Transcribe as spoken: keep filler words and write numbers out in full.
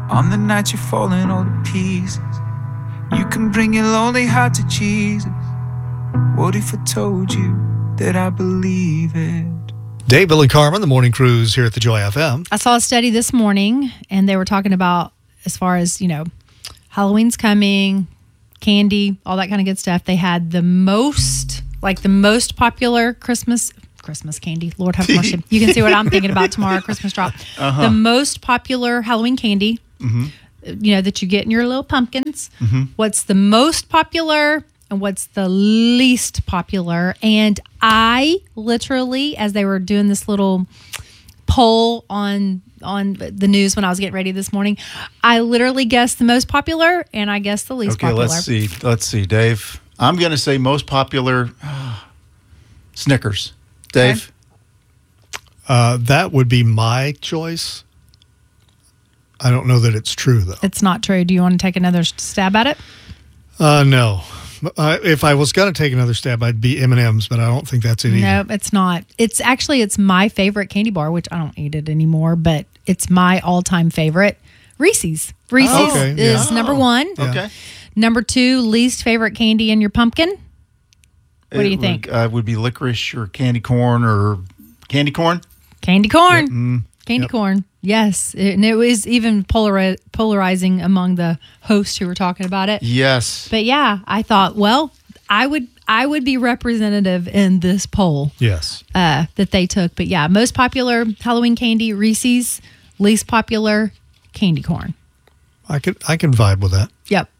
On the night you're falling all to pieces, you can bring your lonely heart to Jesus. What if I told you that I believe it? Dave, Bill, and Carmen, the morning cruise here at the Joy F M. I saw a study this morning, and they were talking about, as far as, you know, Halloween's coming, candy, all that kind of good stuff. They had the most, like the most popular Christmas Christmas candy. Lord have mercy. You can see what I'm thinking about tomorrow, Christmas drop. Uh-huh. The most popular Halloween candy, mm-hmm. you know, that you get in your little pumpkins. Mm-hmm. What's the most popular and what's the least popular? And I literally, as they were doing this little poll on on the news when I was getting ready this morning, I literally guessed the most popular and I guessed the least okay, popular. let's see. Let's see, Dave. I'm going to say most popular uh, Snickers. Dave? Okay. Uh, that would be my choice. I don't know that it's true, though. It's not true. Do you want to take another stab at it? Uh, no. Uh, if I was going to take another stab, I'd be M and M's, but I don't think that's it either. No, it's not. It's actually, it's my favorite candy bar, which I don't eat it anymore, but it's my all-time favorite. Reese's. Reese's oh, okay. is yeah. number one. Yeah. Okay. Number two, least favorite candy in your pumpkin. What do you it think? Would, uh, would be licorice or candy corn or candy corn? Candy corn. Yep. Mm, candy yep. corn. Yes. It, and it was even polari- polarizing among the hosts who were talking about it. Yes. But yeah, I thought, well, I would I would be representative in this poll. Yes. Uh, that they took. But yeah, most popular Halloween candy, Reese's. Least popular, candy corn. I could I can vibe with that. Yep.